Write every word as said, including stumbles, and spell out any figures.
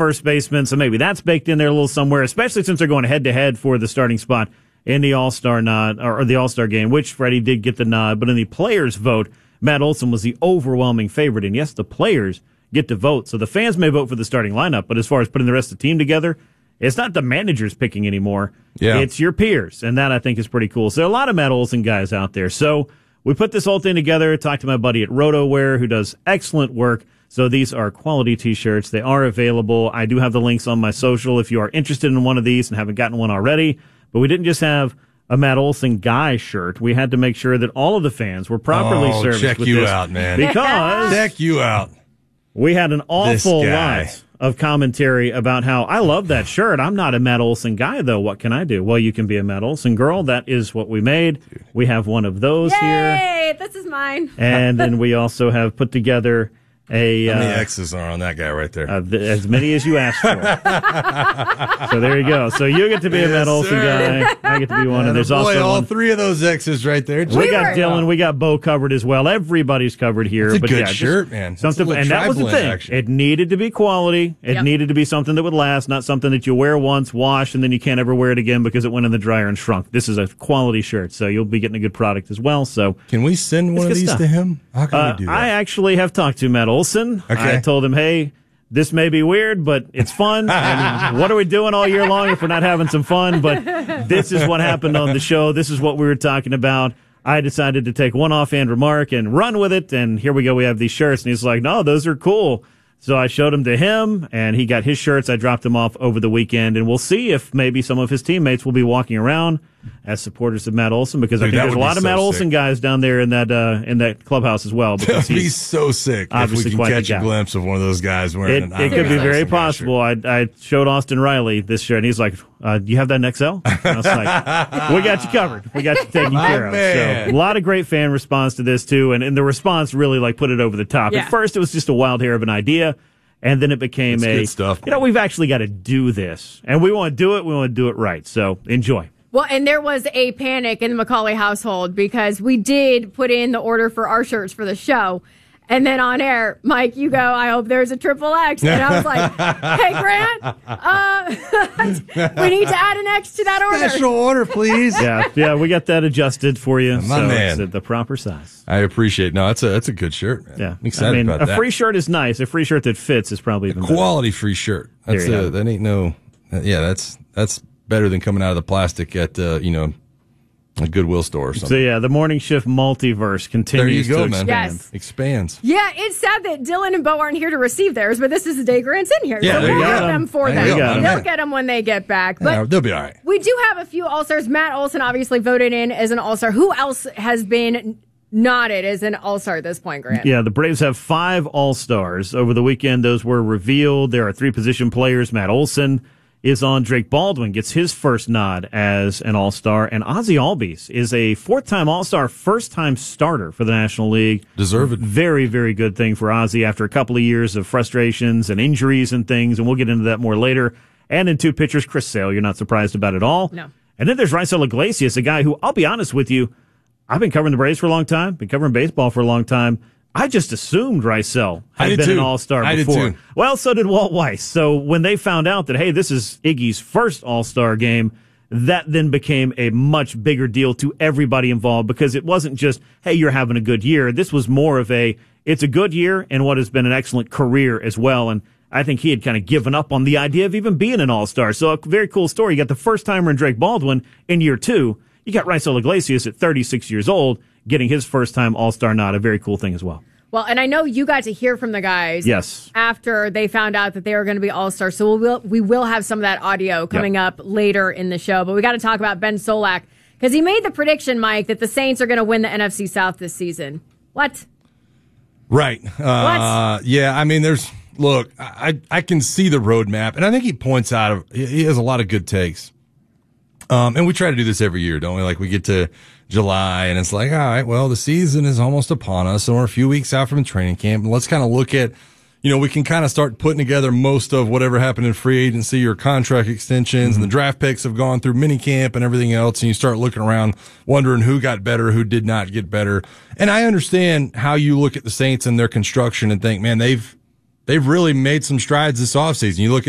first baseman, so maybe that's baked in there a little somewhere, especially since they're going head-to-head for the starting spot in the All-Star nod, or, or the All-Star game, which Freddie did get the nod, but in the players' vote, Matt Olson was the overwhelming favorite, and yes, the players get to vote, so the fans may vote for the starting lineup, but as far as putting the rest of the team together, it's not the managers picking anymore. Yeah. It's your peers, and that I think is pretty cool. So a lot of Matt Olson guys out there. So we put this whole thing together, talked to my buddy at RotoWear, who does excellent work. So these are quality T-shirts. They are available. I do have the links on my social if you are interested in one of these and haven't gotten one already. But we didn't just have a Matt Olson guy shirt. We had to make sure that all of the fans were properly oh, serviced check with you this. out, man. Because check you out. We had an awful This guy. lot of commentary about how I love that shirt. I'm not a Matt Olson guy, though. What can I do? Well, you can be a Matt Olson girl. That is what we made. We have one of those Yay! here. Yay! This is mine. And then we also have put together a... How many uh, X's are on that guy right there? Uh, th- as many as you asked for. So there you go. So you get to be a Yes, Matt Olson sir. guy. I get to be one. And there's boy, also all one. three of those X's right there. We, We got were- Dylan. We got Bo covered as well. Everybody's covered here. It's a but good yeah, just shirt, man. It's Something, a little and that was the tribal in thing. action. It needed to be quality. It Yep. needed to be something that would last, not something that you wear once, wash, and then you can't ever wear it again because it went in the dryer and shrunk. This is a quality shirt, so you'll be getting a good product as well. So Can we send one It's of good these stuff. to him? How can uh, we do that? I actually have talked to Matt Olson. Okay. I told him, hey, this may be weird, but it's fun. And what are we doing all year long if we're not having some fun? But this is what happened on the show. This is what we were talking about. I decided to take one offhand remark and run with it. And here we go. We have these shirts. And he's like, no, those are cool. So I showed them to him, and he got his shirts. I dropped them off over the weekend, and we'll see if maybe some of his teammates will be walking around as supporters of Matt Olson, because Dude, I think that there's a would be lot of so Matt Olson sick. guys down there in that uh, in that clubhouse as well. Because That'd be he's so sick if we obviously can quite the catch a guy. glimpse of one of those guys wearing It, an it could be Matt very Olson guy possible. I, I showed Austin Riley this shirt, and he's like, uh, do you have that in X L? And I was like, we got you covered. We got you taken My care of. man. So a lot of great fan response to this, too, and, and the response really like put it over the top. Yeah. At first, it was just a wild hair of an idea, and then it became It's a, good stuff. you know, we've actually got to do this, and we want to do it. We want to do it right. So enjoy. Well, and there was a panic in the McCauley household because we did put in the order for our shirts for the show. And then on air, Mike, you go, I hope there's a triple X. And I was like, hey, Grant, uh, we need to add an X to that order. Special order, please. Yeah, yeah, we got that adjusted for you. My so man. it's at the proper size. I appreciate. No, that's a that's a good shirt, man. Yeah, I'm excited I mean, about a that. free shirt is nice. A free shirt that fits is probably even better. Quality free shirt. That's There you a, have it. that ain't no. uh, yeah, that's that's better than coming out of the plastic at uh, you know a Goodwill store or So something. yeah, the morning shift multiverse continues there you go, to man. expand. Yes. Expands. Yeah, it's sad that Dylan and Bo aren't here to receive theirs, but this is the day Grant's in here. Yeah, so there we'll you get go. them for There them. you go, my They'll man. get them when they get back. But Yeah, they'll be all right. we do have a few All-Stars. Matt Olson obviously voted in as an All-Star. Who else has been nodded as an All-Star at this point, Grant? Yeah, the Braves have five All-Stars. Over the weekend, those were revealed. There are three position players. Matt Olson is on. Drake Baldwin gets his first nod as an All-Star. And Ozzie Albies is a fourth-time All-Star, first-time starter for the National League. Deserve it. Very, very good thing for Ozzie after a couple of years of frustrations and injuries and things, and we'll get into that more later. And in two pitchers, Chris Sale, you're not surprised about at all. No. And then there's Raisel Iglesias, a guy who, I'll be honest with you, I've been covering the Braves for a long time, been covering baseball for a long time. I just assumed Raisel I had did been too. an All-Star I did before. too. Well, so did Walt Weiss. So when they found out that, hey, this is Iggy's first All-Star game, that then became a much bigger deal to everybody involved, because it wasn't just, hey, you're having a good year. This was more of a, it's a good year and what has been an excellent career as well. And I think he had kind of given up on the idea of even being an All-Star. So a very cool story. You got the first-timer in Drake Baldwin in year two. You got Raisel Iglesias at thirty-six years old getting his first-time All-Star nod. A very cool thing as well. Well, and I know you got to hear from the guys Yes. after they found out that they were going to be All-Stars. So we will, we will have some of that audio coming Yep. up later in the show. But we got to talk about Ben Solak, because he made the prediction, Mike, that the Saints are going to win the N F C South this season. What? Right. Uh, yeah, I mean, there's, look, I, I can see the roadmap, and I think he points out, he has a lot of good takes. Um, and we try to do this every year, don't we? Like, we get to July, and it's like, all right, well, the season is almost upon us, and we're a few weeks out from training camp, and let's kind of look at, you know, we can kind of start putting together most of whatever happened in free agency or contract extensions, Mm-hmm. and the draft picks have gone through mini camp and everything else, and you start looking around wondering who got better, who did not get better. And I understand how you look at the Saints and their construction and think, man, they've they've really made some strides this offseason. You look at